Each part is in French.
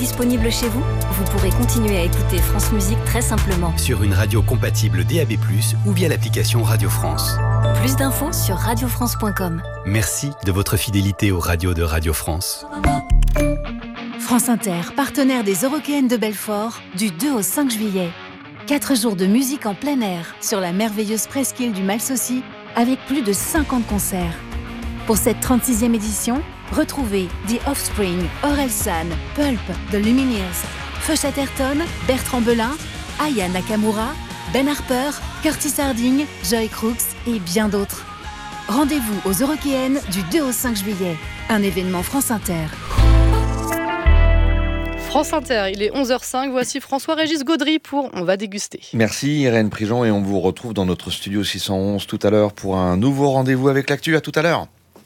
disponible chez vous, vous pourrez continuer à écouter France Musique très simplement. Sur une radio compatible DAB+, ou via l'application Radio France. Plus d'infos sur radiofrance.com. Merci de votre fidélité aux radios de Radio France. France Inter, partenaire des Eurockéennes de Belfort, du 2 au 5 juillet. 4 jours de musique en plein air sur la merveilleuse presqu'île du Malsaucy, avec plus de 50 concerts. Pour cette 36e édition, retrouvez The Offspring, Orelsan, Pulp, The Lumineers, Feu Chatterton, Bertrand Belin, Aya Nakamura, Ben Harper, Curtis Harding, Joy Crooks et bien d'autres. Rendez-vous aux Eurockéennes du 2 au 5 juillet. Un événement France Inter. France Inter, il est 11h05, voici François-Régis Gaudry pour On va déguster. Merci Irène Prigent et on vous retrouve dans notre studio 611 tout à l'heure pour un nouveau rendez-vous avec l'actu. À tout à l'heure.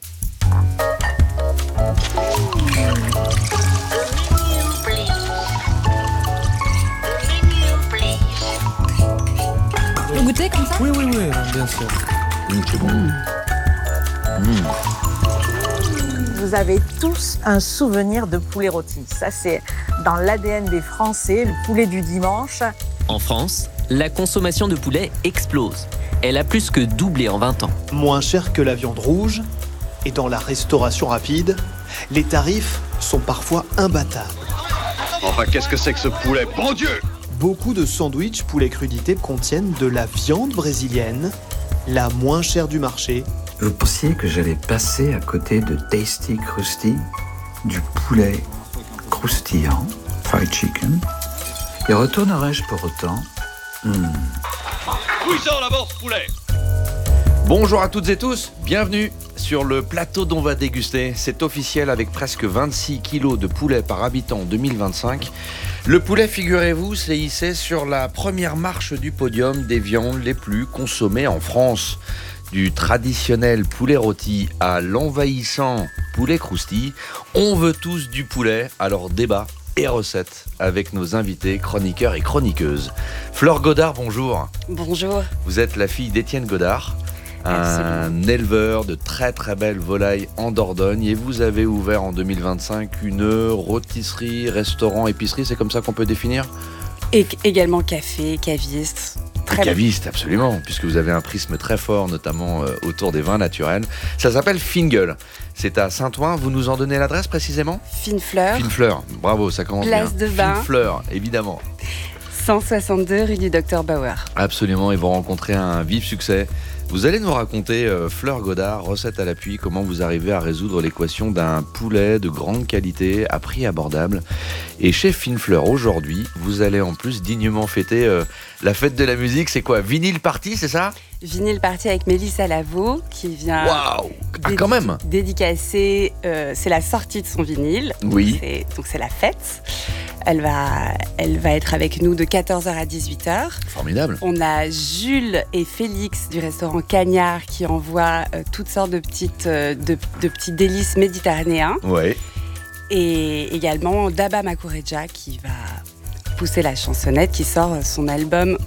Vous goûtez comme ça ? Oui, bien sûr. C'est bon. Vous avez tous un souvenir de poulet rôti. Ça, c'est dans l'ADN des Français, le poulet du dimanche. En France, la consommation de poulet explose. Elle a plus que doublé en 20 ans. Moins cher que la viande rouge. Et dans la restauration rapide, les tarifs sont parfois imbattables. Enfin, qu'est-ce que c'est que ce poulet ? Bon Dieu ! Beaucoup de sandwichs poulet crudité contiennent de la viande brésilienne, la moins chère du marché. Vous pensiez que j'allais passer à côté de Tasty Krusty, du poulet croustillant, fried chicken, et retournerai-je pour autant Où il sort là-bas, ce poulet ? Bonjour à toutes et tous, bienvenue sur le plateau d'On va déguster. C'est officiel avec presque 26 kilos de poulet par habitant en 2025. Le poulet, figurez-vous, s'est hissé sur la première marche du podium des viandes les plus consommées en France. Du traditionnel poulet rôti à l'envahissant poulet croustille, on veut tous du poulet, alors débat et recettes avec nos invités, chroniqueurs et chroniqueuses. Fleur Godard, bonjour. Bonjour. Vous êtes la fille d'Étienne Godard, un éleveur de très très belles volailles en Dordogne, et vous avez ouvert en 2025 une rôtisserie, restaurant, épicerie, c'est comme ça qu'on peut définir ? Et également café, caviste. Caviste, absolument, puisque vous avez un prisme très fort, notamment autour des vins naturels. Ça s'appelle Fingueule. C'est à Saint-Ouen. Vous nous en donnez l'adresse précisément ? Finefleur. Finefleur, bravo, ça commence Place bien. de Bain. Finefleur, évidemment. 162 rue du Docteur Bauer. Absolument, ils vont rencontrer un vif succès. Vous allez nous raconter, Fleur Godard, recette à l'appui, comment vous arrivez à résoudre l'équation d'un poulet de grande qualité à prix abordable. Et chez Finefleur, aujourd'hui, vous allez en plus dignement fêter la fête de la musique. C'est quoi ? Vinyle Party, c'est ça ? Vinyle Party avec Mélissa Lavo qui vient quand même dédicacer, c'est la sortie de son vinyle. Oui. Donc c'est la fête. Elle va être avec nous de 14h à 18h. Formidable. On a Jules et Félix du restaurant Cagnard qui envoient toutes sortes de petits délices méditerranéens. Ouais. Et également Daba Makureja qui va pousser la chansonnette, qui sort son album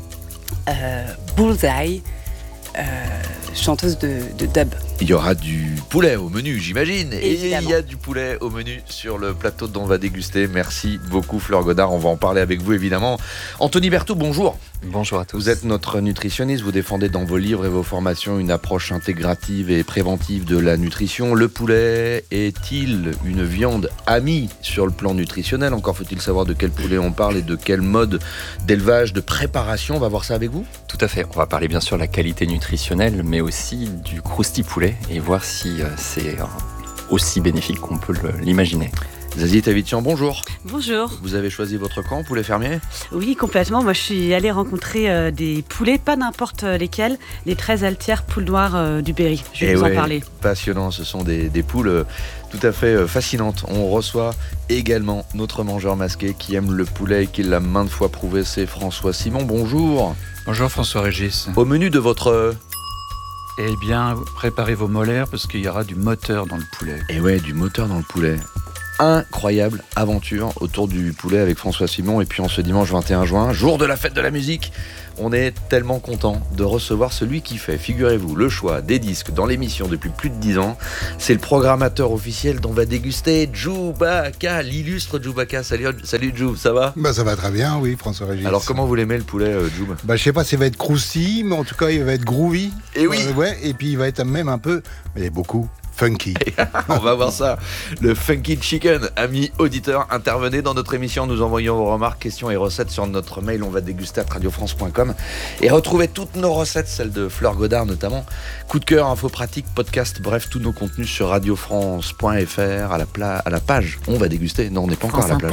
Bullseye, chanteuse de dub. Il y aura du poulet au menu, j'imagine. Évidemment. Et il y a du poulet au menu sur le plateau dont on va déguster. Merci beaucoup Fleur Godard, on va en parler avec vous évidemment. Anthony Berthoud, bonjour. Bonjour à tous. Vous êtes notre nutritionniste, vous défendez dans vos livres et vos formations une approche intégrative et préventive de la nutrition. Le poulet est-il une viande amie sur le plan nutritionnel ? Encore faut-il savoir de quel poulet on parle et de quel mode d'élevage, de préparation. On va voir ça avec vous ? Tout à fait. On va parler bien sûr de la qualité nutritionnelle, mais aussi du croustillant poulet et voir si c'est aussi bénéfique qu'on peut l'imaginer. Zazie Tavitian, bonjour. Bonjour. Vous avez choisi votre camp, poulet fermier ? Oui, complètement. Moi, je suis allée rencontrer des poulets, pas n'importe lesquels, les 13 altières poules noires du Berry. Je vais vous en parler. Passionnant, ce sont des poules tout à fait fascinantes. On reçoit également notre mangeur masqué qui aime le poulet et qui l'a maintes fois prouvé, c'est François Simon. Bonjour. Bonjour François-Régis. Au menu de votre... Eh bien, préparez vos molaires parce qu'il y aura du moteur dans le poulet. Et ouais, du moteur dans le poulet. incroyable aventure autour du poulet avec François Simon. Et puis en ce dimanche 21 juin, jour de la fête de la musique, on est tellement content de recevoir celui qui fait, figurez-vous, le choix des disques dans l'émission depuis plus de 10 ans. C'est le programmateur officiel dont va déguster Djoubaka, l'illustre Djoubaka. Salut Djoub, ça va ? Ça va très bien, oui, François-Régis. Alors comment vous l'aimez le poulet, Djoub ? Je sais pas s'il va être croustillant, mais en tout cas il va être groovy. Et oui. Et puis il va être même un peu, mais beaucoup, funky. On va voir ça. Le Funky Chicken, amis auditeurs, intervenez dans notre émission, nous envoyons vos remarques, questions et recettes sur notre mail, on va déguster à radiofrance.com et retrouver toutes nos recettes, celles de Fleur Godard notamment. Coup de cœur, info pratique, podcast, bref, tous nos contenus sur radiofrance.fr à la page. On va déguster. Non, on n'est pas encore à la plage.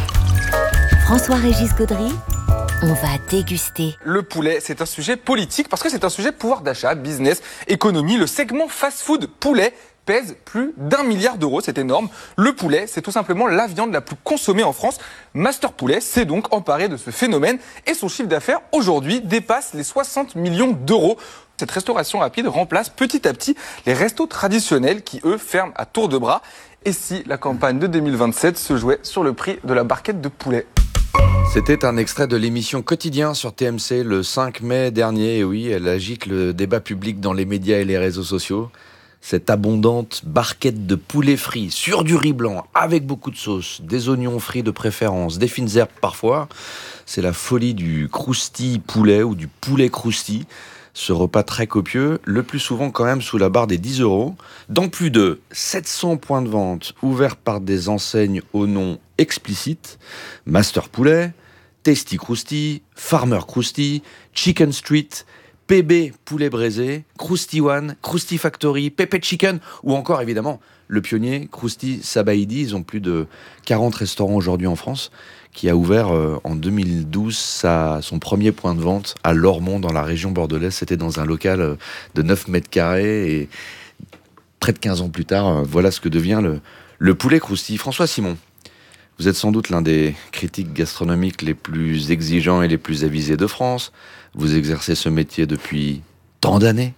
François-Régis Gaudry, on va déguster. Le poulet, c'est un sujet politique parce que c'est un sujet pouvoir d'achat, business, économie. Le segment fast-food poulet pèse plus d'1 milliard d'euros, c'est énorme. Le poulet, c'est tout simplement la viande la plus consommée en France. Master Poulet s'est donc emparé de ce phénomène et son chiffre d'affaires aujourd'hui dépasse les 60 millions d'euros. Cette restauration rapide remplace petit à petit les restos traditionnels qui, eux, ferment à tour de bras. Et si la campagne de 2027 se jouait sur le prix de la barquette de poulet ? C'était un extrait de l'émission Quotidien sur TMC le 5 mai dernier. Et oui, elle agite le débat public dans les médias et les réseaux sociaux. Cette abondante barquette de poulet frit sur du riz blanc avec beaucoup de sauce, des oignons frits de préférence, des fines herbes parfois. C'est la folie du crousty poulet ou du poulet crousty. Ce repas très copieux, le plus souvent quand même sous la barre des 10 €, dans plus de 700 points de vente ouverts par des enseignes au nom explicite: Master Poulet, Tasty Krusty, Farmer Krusty, Chicken Street, PB Poulet Braisé, Krusty One, Krusty Factory, Pepe Chicken, ou encore évidemment le pionnier Krusty Sabaïdi. Ils ont plus de 40 restaurants aujourd'hui en France, qui a ouvert en 2012 son premier point de vente à Lormont dans la région bordelaise. C'était dans un local de 9 mètres carrés et près de 15 ans plus tard, voilà ce que devient le poulet Krusty. François Simon, vous êtes sans doute l'un des critiques gastronomiques les plus exigeants et les plus avisés de France. Vous exercez ce métier depuis tant d'années.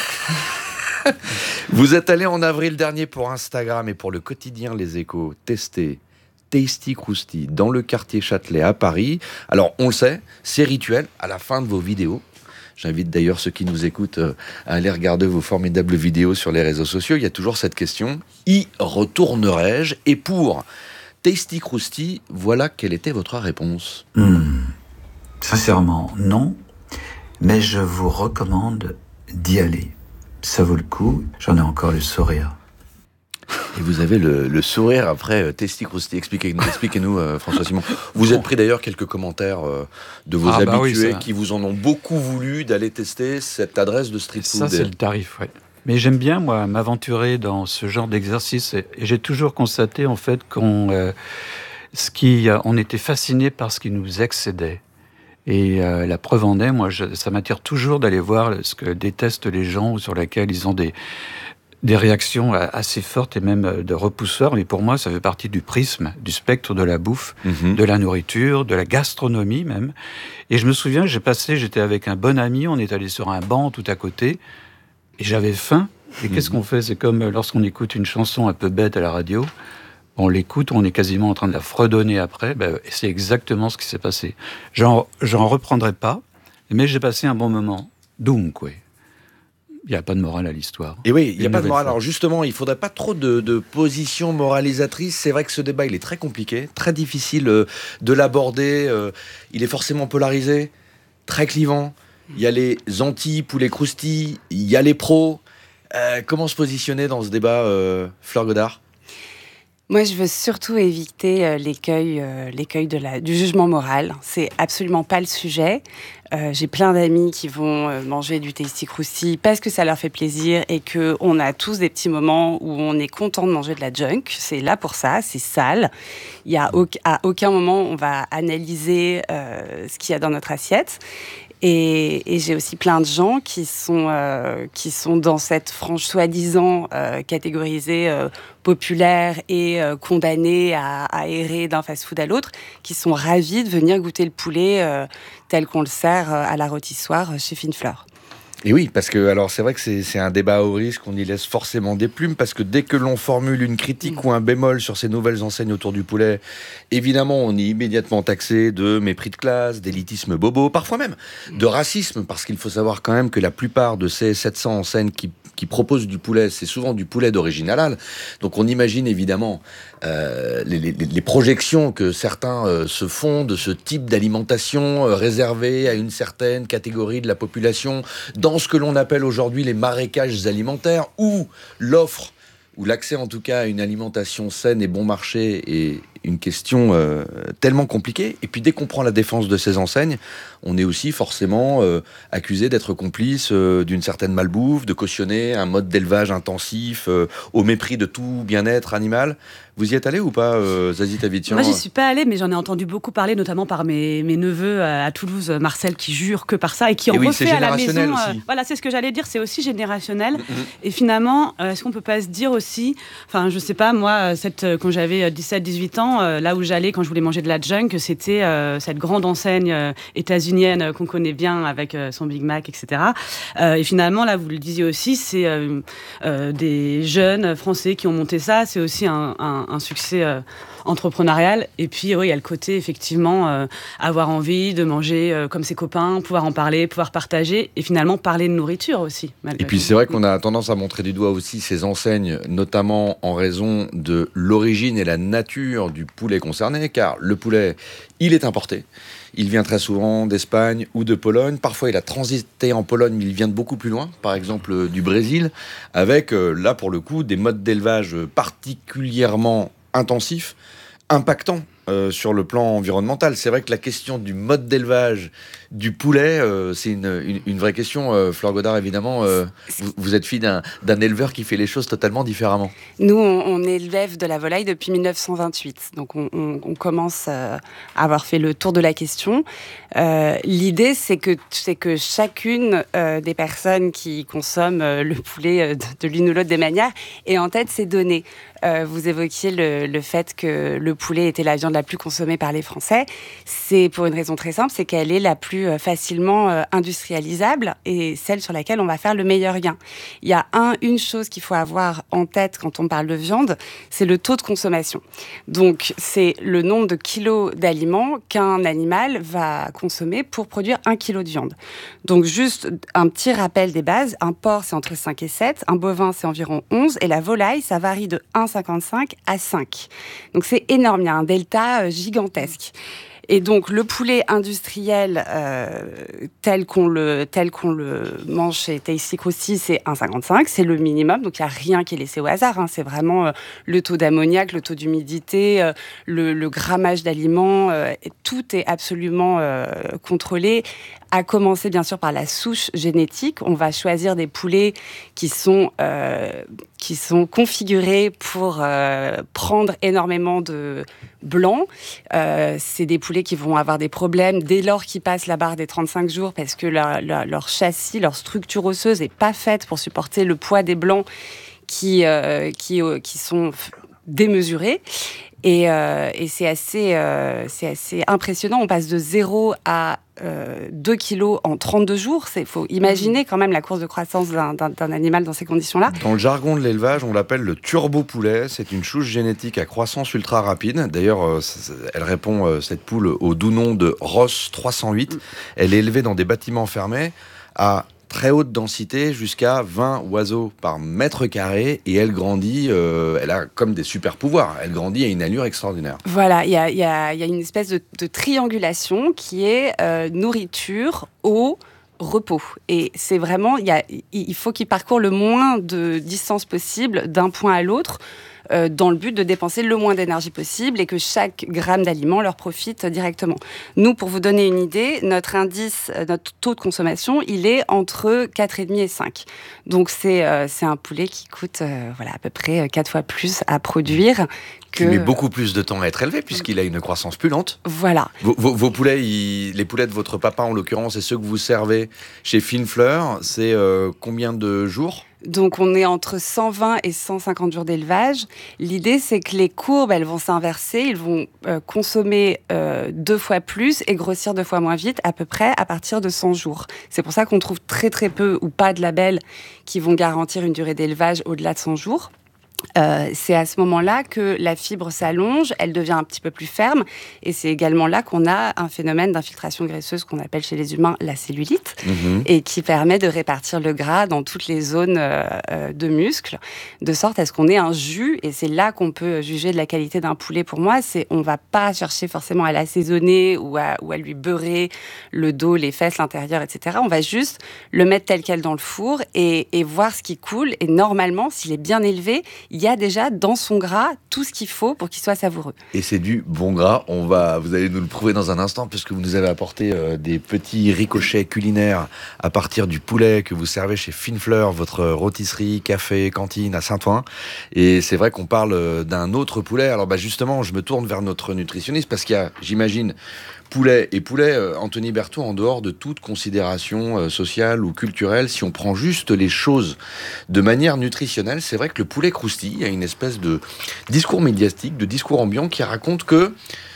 Vous êtes allé en avril dernier pour Instagram et pour le quotidien Les Échos tester Tasty Krusty dans le quartier Châtelet à Paris. Alors on le sait, c'est rituel à la fin de vos vidéos. J'invite d'ailleurs ceux qui nous écoutent à aller regarder vos formidables vidéos sur les réseaux sociaux. Il y a toujours cette question: y retournerai-je ? Et pour Tasty Krusty, voilà quelle était votre réponse. Sincèrement, non. Mais je vous recommande d'y aller. Ça vaut le coup. J'en ai encore le sourire. Et vous avez le sourire après Tasty Krusty. Expliquez-nous, François Simon. Vous êtes pris d'ailleurs quelques commentaires de vos habitués qui vous en ont beaucoup voulu d'aller tester cette adresse de street food. Ça, c'est le tarif, oui. Mais j'aime bien, moi, m'aventurer dans ce genre d'exercice. Et j'ai toujours constaté, en fait, qu'on était fasciné par ce qui nous excédait. Et la preuve en est, moi, ça m'attire toujours d'aller voir ce que détestent les gens ou sur lesquels ils ont des réactions assez fortes et même de repousseurs. Mais pour moi, ça fait partie du prisme, du spectre de la bouffe, de la nourriture, de la gastronomie même. Et je me souviens, j'étais avec un bon ami, on est allé sur un banc tout à côté, et j'avais faim. Et qu'est-ce qu'on fait ? C'est comme lorsqu'on écoute une chanson un peu bête à la radio. On l'écoute, on est quasiment en train de la fredonner après. Et c'est exactement ce qui s'est passé. J'en reprendrai pas, mais j'ai passé un bon moment. Donc, oui. Il n'y a pas de morale à l'histoire. Et oui, il n'y a pas de morale. Alors justement, il ne faudrait pas trop de positions moralisatrices. C'est vrai que ce débat, il est très compliqué, très difficile de l'aborder. Il est forcément polarisé, très clivant. Il y a les anti-poulet crousty, il y a les pros. Comment se positionner dans ce débat, Fleur Godard ? Moi, je veux surtout éviter l'écueil du jugement moral. C'est absolument pas le sujet. J'ai plein d'amis qui vont manger du Tasty Krusty parce que ça leur fait plaisir et qu'on a tous des petits moments où on est content de manger de la junk. C'est là pour ça, c'est sale. À aucun moment, on va analyser ce qu'il y a dans notre assiette. Et j'ai aussi plein de gens qui sont dans cette frange soi-disant catégorisée populaire et condamnée à errer d'un fast-food à l'autre, qui sont ravis de venir goûter le poulet tel qu'on le sert à la rôtissoire chez Fine Fleur. Et oui, parce que alors c'est vrai que c'est un débat au risque, on y laisse forcément des plumes, parce que dès que l'on formule une critique ou un bémol sur ces nouvelles enseignes autour du poulet, évidemment on est immédiatement taxé de mépris de classe, d'élitisme bobo, parfois même de racisme, parce qu'il faut savoir quand même que la plupart de ces 700 enseignes qui proposent du poulet, c'est souvent du poulet d'origine halal. Donc on imagine évidemment les projections que certains se font de ce type d'alimentation réservée à une certaine catégorie de la population, dans ce que l'on appelle aujourd'hui les marécages alimentaires, où l'offre, ou l'accès en tout cas à une alimentation saine et bon marché est une question tellement compliquée. Et puis dès qu'on prend la défense de ces enseignes, on est aussi forcément accusé d'être complice d'une certaine malbouffe, de cautionner un mode d'élevage intensif au mépris de tout bien-être animal. Vous y êtes allé ou pas, Zazie Tavitian? Moi, j'y suis pas allée, mais j'en ai entendu beaucoup parler, notamment par mes neveux à Toulouse, Marcel, qui jurent que par ça et qui en refait à la maison. Voilà, c'est ce que j'allais dire, c'est aussi générationnel. Et finalement, est-ce qu'on peut pas se dire aussi, enfin, je sais pas, moi, quand j'avais 17-18 ans, là où j'allais quand je voulais manger de la junk, c'était cette grande enseigne états-unienne qu'on connaît bien avec son Big Mac, etc. Et finalement, là, vous le disiez aussi, c'est des jeunes Français qui ont monté ça. C'est aussi un succès entrepreneurial. Et puis, oui, il y a le côté, effectivement, avoir envie de manger comme ses copains, pouvoir en parler, pouvoir partager, et finalement parler de nourriture aussi. Et puis, c'est vrai qu'on a tendance à montrer du doigt aussi ces enseignes, notamment en raison de l'origine et la nature du poulet concerné, car le poulet, il est importé. Il vient très souvent d'Espagne ou de Pologne. Parfois, il a transité en Pologne, mais il vient de beaucoup plus loin, par exemple du Brésil, avec, là, pour le coup, des modes d'élevage particulièrement intensifs, impactants sur le plan environnemental. C'est vrai que la question du mode d'élevage du poulet, c'est une vraie question. Fleur Godard, évidemment, vous êtes fille d'un éleveur qui fait les choses totalement différemment. Nous, on élève de la volaille depuis 1928. Donc, on commence à avoir fait le tour de la question. L'idée, c'est que chacune des personnes qui consomment le poulet de l'une ou l'autre des manières ait en tête ces données. Vous évoquiez le fait que le poulet était la viande la plus consommée par les Français. C'est pour une raison très simple, c'est qu'elle est la plus facilement industrialisable et celle sur laquelle on va faire le meilleur gain. Il y a une chose qu'il faut avoir en tête quand on parle de viande, c'est le taux de consommation. Donc, c'est le nombre de kilos d'aliments qu'un animal va consommer pour produire 1 kilo de viande. Donc, juste un petit rappel des bases. Un porc, c'est entre 5 et 7. Un bovin, c'est environ 11. Et la volaille, ça varie de 1,55 à 5. Donc, c'est énorme. Il y a un delta gigantesque. Et donc, le poulet industriel tel qu'on le mange chez Tasty Krusty, c'est 1,55, c'est le minimum. Donc, il n'y a rien qui est laissé au hasard. C'est vraiment le taux d'ammoniac, le taux d'humidité, le grammage d'aliments. Tout est absolument contrôlé. À commencer, bien sûr, par la souche génétique. On va choisir des poulets qui sont configurés pour prendre énormément de blanc. C'est des poulets qui vont avoir des problèmes dès lors qu'ils passent la barre des 35 jours parce que leur châssis, leur structure osseuse n'est pas faite pour supporter le poids des blancs qui sont démesurés. Et c'est assez impressionnant. On passe de 0 à 2 kilos en 32 jours. Il faut imaginer quand même la courbe de croissance d'un animal dans ces conditions-là. Dans le jargon de l'élevage, on l'appelle le turbo-poulet. C'est une souche génétique à croissance ultra rapide. D'ailleurs, elle répond, cette poule, au doux nom de Ross 308. Elle est élevée dans des bâtiments fermés à très haute densité, jusqu'à 20 oiseaux par mètre carré, et elle grandit, elle a comme des super pouvoirs, elle grandit à une allure extraordinaire. Voilà, il y a une espèce de triangulation qui est nourriture, eau, repos. Et c'est vraiment, il faut qu'ils parcourent le moins de distance possible d'un point à l'autre, dans le but de dépenser le moins d'énergie possible et que chaque gramme d'aliment leur profite directement. Nous, pour vous donner une idée, notre taux de consommation, il est entre 4,5 et 5. Donc, c'est un poulet qui coûte à peu près 4 fois plus à produire. Qui met beaucoup plus de temps à être élevé, puisqu'il a une croissance plus lente. Voilà. Vos poulets, les poulets de votre papa, en l'occurrence, et ceux que vous servez chez Fine Fleur, c'est combien de jours ? Donc on est entre 120 et 150 jours d'élevage. L'idée, c'est que les courbes, elles vont s'inverser, ils vont consommer 2 fois plus et grossir 2 fois moins vite, à peu près à partir de 100 jours. C'est pour ça qu'on trouve très très peu ou pas de labels qui vont garantir une durée d'élevage au-delà de 100 jours. C'est à ce moment-là que la fibre s'allonge, elle devient un petit peu plus ferme, et c'est également là qu'on a un phénomène d'infiltration graisseuse qu'on appelle chez les humains la cellulite, et qui permet de répartir le gras dans toutes les zones de muscles, de sorte à ce qu'on ait un jus, et c'est là qu'on peut juger de la qualité d'un poulet. Pour moi, on va pas chercher forcément à l'assaisonner ou à lui beurrer le dos, les fesses, l'intérieur, etc. On va juste le mettre tel quel dans le four et voir ce qui coule, et normalement, s'il est bien élevé, il y a déjà dans son gras tout ce qu'il faut pour qu'il soit savoureux. Et c'est du bon gras. Vous allez nous le prouver dans un instant, puisque vous nous avez apporté des petits ricochets culinaires à partir du poulet que vous servez chez Fine Fleur, votre rôtisserie, café, cantine à Saint-Ouen. Et c'est vrai qu'on parle d'un autre poulet. Alors justement, je me tourne vers notre nutritionniste, parce qu'il y a, j'imagine, poulet et poulet, Anthony Berthaud, en dehors de toute considération sociale ou culturelle, si on prend juste les choses de manière nutritionnelle, c'est vrai que le poulet croustille a une espèce de discours médiatique, de discours ambiant qui raconte que,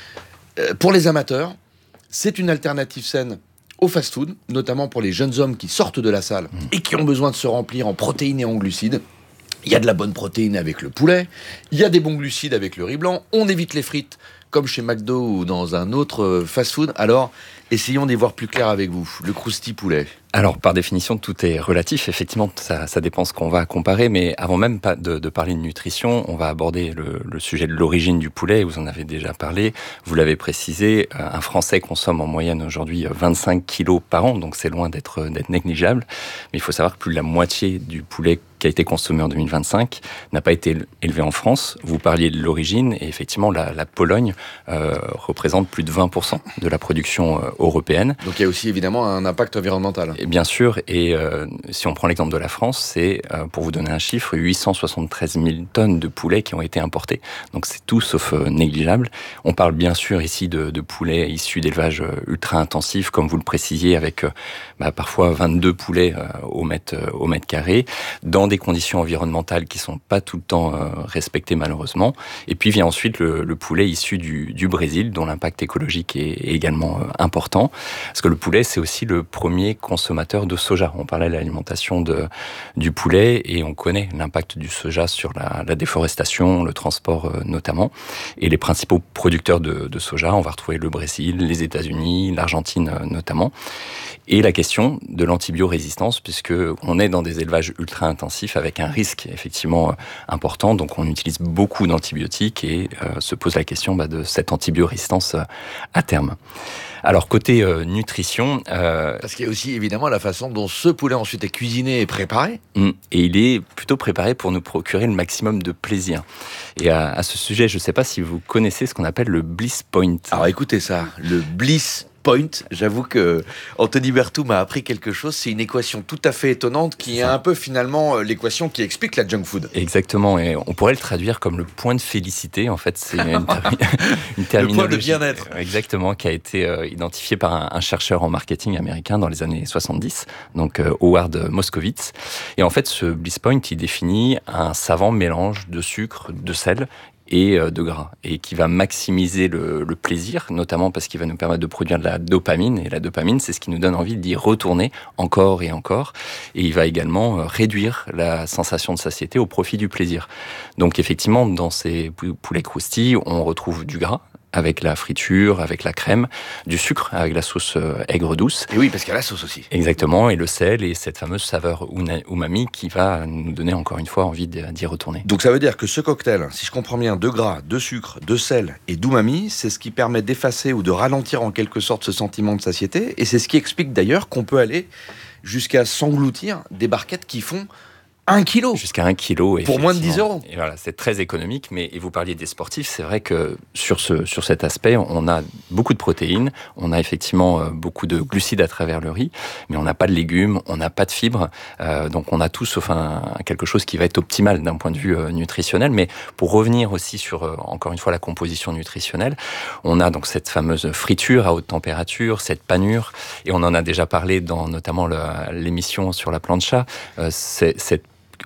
pour les amateurs, c'est une alternative saine au fast-food, notamment pour les jeunes hommes qui sortent de la salle et qui ont besoin de se remplir en protéines et en glucides. Il y a de la bonne protéine avec le poulet, il y a des bons glucides avec le riz blanc, on évite les frites, comme chez McDo ou dans un autre fast-food. Alors, essayons d'y voir plus clair avec vous. Le croustille poulet. Alors, par définition, tout est relatif. Effectivement, ça dépend ce qu'on va comparer. Mais avant même de parler de nutrition, on va aborder le sujet de l'origine du poulet. Vous en avez déjà parlé. Vous l'avez précisé, un Français consomme en moyenne aujourd'hui 25 kilos par an. Donc, c'est loin d'être négligeable. Mais il faut savoir que plus de la moitié du poulet qui a été consommé en 2025 n'a pas été élevé en France. Vous parliez de l'origine. Et effectivement, la Pologne représente plus de 20% de la production européenne. Donc, il y a aussi évidemment un impact environnemental. Et bien sûr, et si on prend l'exemple de la France, c'est, pour vous donner un chiffre, 873 000 tonnes de poulets qui ont été importés. Donc c'est tout sauf négligeable. On parle bien sûr ici de poulets issus d'élevage ultra intensif, comme vous le précisiez, avec parfois 22 poulets au mètre carré, dans des conditions environnementales qui sont pas tout le temps respectées malheureusement. Et puis vient ensuite le poulet issu du Brésil, dont l'impact écologique est également important. Parce que le poulet, c'est aussi le premier consommateur de soja. On parlait de l'alimentation du poulet et on connaît l'impact du soja sur la déforestation, le transport notamment. Et les principaux producteurs de soja, on va retrouver le Brésil, les États-Unis, l'Argentine notamment. Et la question de l'antibiorésistance, puisque on est dans des élevages ultra intensifs avec un risque effectivement important. Donc on utilise beaucoup d'antibiotiques et se pose la question de cette antibiorésistance à terme. Alors, côté nutrition... Parce qu'il y a aussi, évidemment, la façon dont ce poulet ensuite est cuisiné et préparé. Et il est plutôt préparé pour nous procurer le maximum de plaisir. Et à ce sujet, je ne sais pas si vous connaissez ce qu'on appelle le Bliss Point. Alors, écoutez ça, le Bliss Point. J'avoue que Anthony Berthaud m'a appris quelque chose. C'est une équation tout à fait étonnante qui est un peu finalement l'équation qui explique la junk food. Exactement, et on pourrait le traduire comme le point de félicité. En fait, c'est une terminologie. Le point de bien-être. Exactement, qui a été identifié par un chercheur en marketing américain dans les années 70, donc Howard Moskowitz. Et en fait, ce Bliss Point, il définit un savant mélange de sucre, de sel et de gras, et qui va maximiser le plaisir, notamment parce qu'il va nous permettre de produire de la dopamine, et la dopamine, c'est ce qui nous donne envie d'y retourner encore et encore, et il va également réduire la sensation de satiété au profit du plaisir. Donc effectivement, dans ces poulets croustilles, on retrouve du gras, avec la friture, avec la crème, du sucre avec la sauce aigre douce. Et oui, parce qu'il y a la sauce aussi. Exactement, et le sel et cette fameuse saveur umami qui va nous donner encore une fois envie d'y retourner. Donc ça veut dire que ce cocktail, si je comprends bien, de gras, de sucre, de sel et d'umami, c'est ce qui permet d'effacer ou de ralentir en quelque sorte ce sentiment de satiété, et c'est ce qui explique d'ailleurs qu'on peut aller jusqu'à s'engloutir des barquettes qui font 1 kilo. Jusqu'à 1 kilo. Pour moins de 10 €. Et voilà, c'est très économique. Et vous parliez des sportifs, c'est vrai que sur cet aspect, on a beaucoup de protéines, on a effectivement beaucoup de glucides à travers le riz, mais on n'a pas de légumes, on n'a pas de fibres. Donc on a tout sauf quelque chose qui va être optimal d'un point de vue nutritionnel. Mais pour revenir aussi sur, encore une fois, la composition nutritionnelle, on a donc cette fameuse friture à haute température, cette panure, et on en a déjà parlé dans notamment l'émission sur la plancha, cette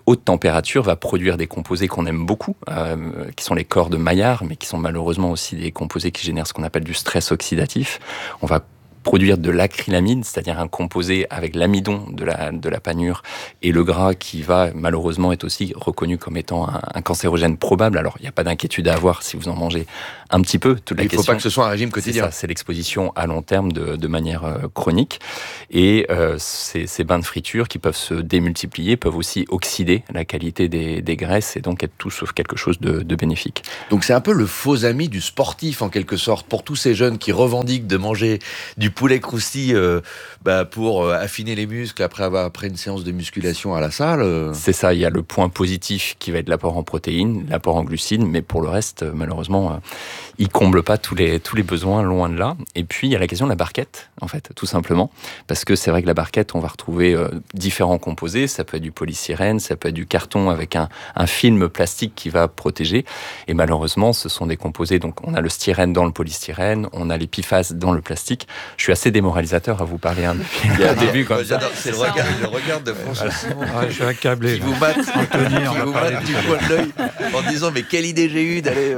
haute température va produire des composés qu'on aime beaucoup, qui sont les corps de Maillard, mais qui sont malheureusement aussi des composés qui génèrent ce qu'on appelle du stress oxydatif. On va produire de l'acrylamide, c'est-à-dire un composé avec l'amidon de la panure et le gras qui va malheureusement être aussi reconnu comme étant un cancérogène probable. Alors, il n'y a pas d'inquiétude à avoir si vous en mangez un petit peu. Il ne faut pas que ce soit un régime quotidien. C'est l'exposition à long terme de manière chronique. Et ces bains de friture qui peuvent se démultiplier peuvent aussi oxyder la qualité des graisses et donc être tout sauf quelque chose de bénéfique. Donc c'est un peu le faux ami du sportif en quelque sorte pour tous ces jeunes qui revendiquent de manger du poulet croustille pour affiner les muscles après une séance de musculation à la salle. C'est ça, il y a le point positif qui va être l'apport en protéines, l'apport en glucides, mais pour le reste, malheureusement, il comble pas tous les besoins, loin de là. Et puis, il y a la question de la barquette, en fait, tout simplement. Parce que c'est vrai que la barquette, on va retrouver différents composés. Ça peut être du polystyrène, ça peut être du carton avec un film plastique qui va protéger. Et malheureusement, ce sont des composés. Donc, on a le styrène dans le polystyrène, on a l'épiphase dans le plastique. Je suis assez démoralisateur à vous parler depuis le début. C'est le regard de François Simon. Je suis accablé. Qui vous mate du coin de l'œil en disant mais quelle idée j'ai eue d'aller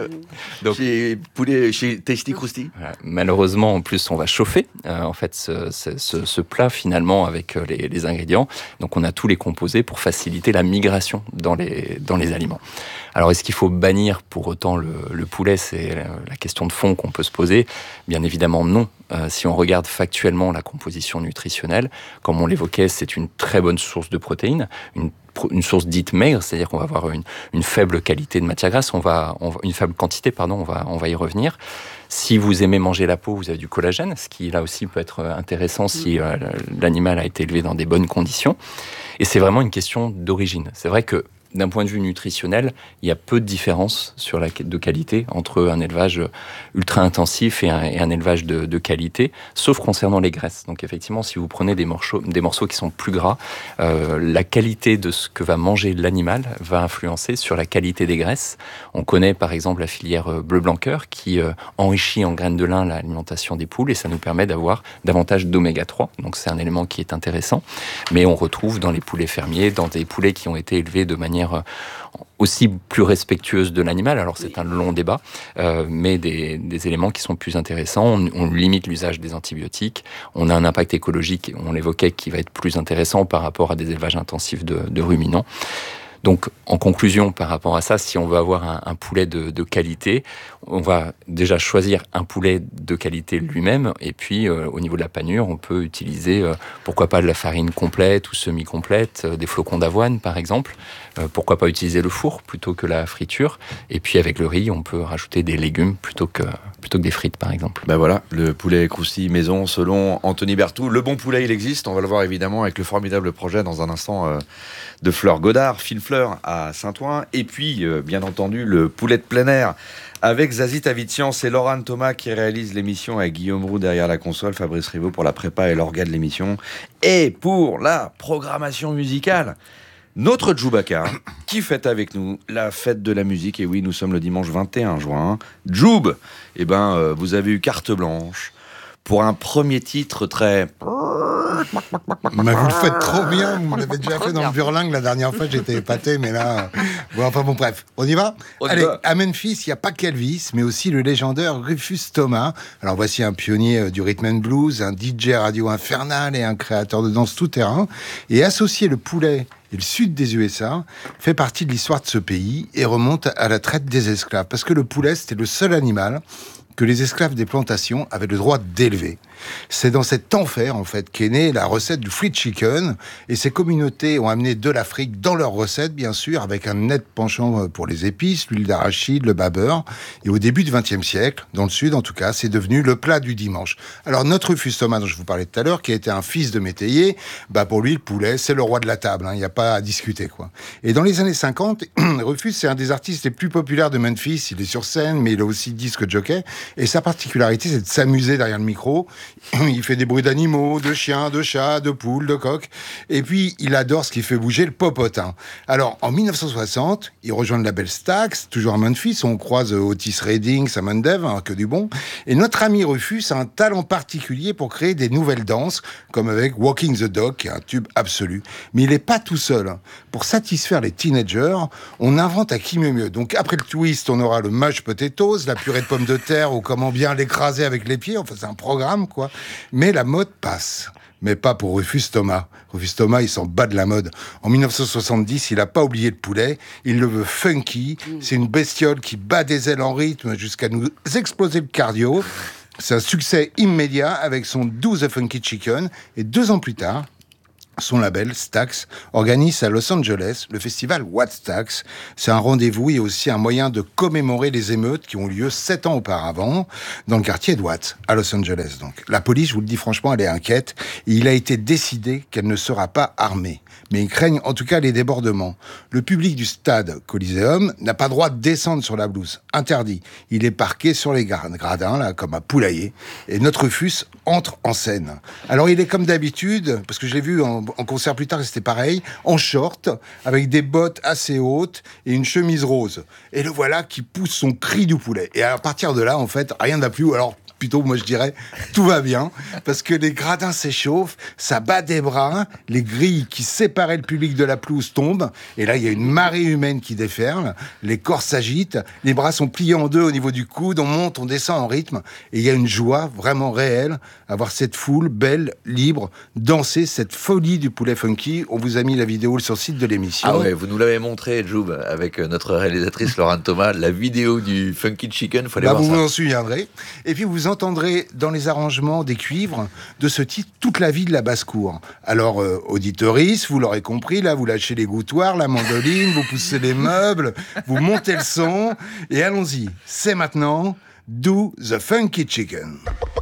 chez Tasty Krusty. Malheureusement, en plus, on va chauffer en fait ce plat finalement avec les ingrédients. Donc, on a tous les composés pour faciliter la migration dans les aliments. Alors, est-ce qu'il faut bannir pour autant le poulet? C'est la question de fond qu'on peut se poser. Bien évidemment, non. Si on regarde factuellement la composition nutritionnelle, comme on l'évoquait, c'est une très bonne source de protéines, une source dite maigre, c'est-à-dire qu'on va avoir une faible qualité de matière grasse, une faible quantité, on va y revenir. Si vous aimez manger la peau, vous avez du collagène, ce qui là aussi peut être intéressant si l'animal a été élevé dans des bonnes conditions. Et c'est vraiment une question d'origine. C'est vrai que d'un point de vue nutritionnel, il y a peu de différence de qualité entre un élevage ultra intensif et un élevage de qualité, sauf concernant les graisses. Donc effectivement, si vous prenez des morceaux qui sont plus gras, la qualité de ce que va manger l'animal va influencer sur la qualité des graisses. On connaît par exemple la filière bleu-blanc-cœur qui enrichit en graines de lin l'alimentation des poules et ça nous permet d'avoir davantage d'oméga 3. Donc c'est un élément qui est intéressant. Mais on retrouve dans les poulets fermiers, dans des poulets qui ont été élevés de manière aussi plus respectueuse de l'animal. Alors c'est un long débat, mais des éléments qui sont plus intéressants. On limite l'usage des antibiotiques. On a un impact écologique, on l'évoquait, qui va être plus intéressant par rapport à des élevages intensifs de ruminants. Donc, en conclusion, par rapport à ça, si on veut avoir un poulet de qualité, on va déjà choisir un poulet de qualité lui-même. Et puis, au niveau de la panure, on peut utiliser, pourquoi pas de la farine complète ou semi-complète, des flocons d'avoine, par exemple. Pourquoi pas utiliser le four plutôt que la friture. Et puis, avec le riz, on peut rajouter des légumes plutôt que des frites, par exemple. Ben voilà, le poulet croustille maison, selon Anthony Berthoud. Le bon poulet, il existe. On va le voir évidemment avec le formidable projet dans un instant de Fleur Godard, Fine Fleur à Saint-Ouen. Et puis, bien entendu, le poulet de plein air avec Zazie Tavitian. C'est Laurent Thomas qui réalise l'émission avec Guillaume Roux derrière la console, Fabrice Rivaud pour la prépa et l'orga de l'émission. Et pour la programmation musicale, notre Djoubaka qui fête avec nous la fête de la musique. Et oui, nous sommes le dimanche 21 juin. Djoub, vous avez eu carte blanche pour un premier titre très... Vous le faites trop bien, vous l'avez déjà fait dans le Burlingue la dernière fois, j'étais épaté, mais là... bref, on y va ? Allez, à Memphis, il n'y a pas qu'Elvis, mais aussi le légendaire Rufus Thomas. Alors voici un pionnier du rhythm and blues, un DJ radio infernal et un créateur de danse tout-terrain. Et associer le poulet et le sud des USA fait partie de l'histoire de ce pays et remonte à la traite des esclaves. Parce que le poulet, c'était le seul animal que les esclaves des plantations avaient le droit d'élever. C'est dans cet enfer, en fait, qu'est née la recette du fried chicken, et ces communautés ont amené de l'Afrique dans leurs recettes, bien sûr, avec un net penchant pour les épices, l'huile d'arachide, le beurre. Et au début du XXe siècle, dans le sud en tout cas, c'est devenu le plat du dimanche. Alors notre Rufus Thomas, dont je vous parlais tout à l'heure, qui était un fils de métayer, pour lui, le poulet, c'est le roi de la table, il n'y a pas à discuter, quoi. Et dans les années 50, Rufus, c'est un des artistes les plus populaires de Memphis. Il est sur scène, mais il a aussi disque jockey, et sa particularité, c'est de s'amuser derrière le micro. Il fait des bruits d'animaux, de chiens, de chats, de poules, de coqs. Et puis, il adore ce qui fait bouger le popotin. Alors, en 1960, il rejoint le label Stax, toujours à Memphis. On croise Otis Redding, Sam Dev, que du bon. Et notre ami Rufus a un talent particulier pour créer des nouvelles danses, comme avec Walking the Dog, qui est un tube absolu. Mais il n'est pas tout seul. Pour satisfaire les teenagers, on invente à qui mieux. Donc, après le twist, on aura le mashed potatoes, la purée de pommes de terre, ou comment bien l'écraser avec les pieds. Enfin, c'est un programme, quoi. Mais la mode passe. Mais pas pour Rufus Thomas. Rufus Thomas, il s'en bat de la mode. En 1970, il n'a pas oublié le poulet. Il le veut funky. C'est une bestiole qui bat des ailes en rythme jusqu'à nous exploser le cardio. C'est un succès immédiat avec son Do the Funky Chicken. Et 2 ans plus tard, son label, Stax, organise à Los Angeles le festival What Stax. C'est un rendez-vous et aussi un moyen de commémorer les émeutes qui ont lieu 7 ans auparavant dans le quartier de Watts, à Los Angeles. Donc, la police, je vous le dis franchement, elle est inquiète. Et il a été décidé qu'elle ne sera pas armée. Mais ils craignent en tout cas les débordements. Le public du stade Coliseum n'a pas droit de descendre sur la pelouse. Interdit. Il est parqué sur les gradins, là, comme un poulailler. Et notre Rufus entre en scène. Alors, il est comme d'habitude, parce que je l'ai vu en concert plus tard, c'était pareil, en short, avec des bottes assez hautes et une chemise rose. Et le voilà qui pousse son cri du poulet. Et à partir de là, en fait, rien n'a plus. Alors, plutôt, moi je dirais, tout va bien, parce que les gradins s'échauffent, ça bat des bras, les grilles qui séparaient le public de la pelouse tombent, et là il y a une marée humaine qui déferle, les corps s'agitent, les bras sont pliés en deux au niveau du coude, on monte, on descend en rythme, et il y a une joie vraiment réelle à voir cette foule belle, libre, danser cette folie du poulet funky. On vous a mis la vidéo sur le site de l'émission. Ah ouais, vous nous l'avez montré, Joub, avec notre réalisatrice Laurent Thomas, la vidéo du Funky Chicken, il faut aller voir ça. Vous vous en souviendrez. Et puis vous entendrez dans les arrangements des cuivres de ce titre toute la vie de la basse-cour. Alors, auditeuristes, vous l'aurez compris, là, vous lâchez les gouttoirs, la mandoline, vous poussez les meubles, vous montez le son, et allons-y. C'est maintenant Do the Funky Chicken.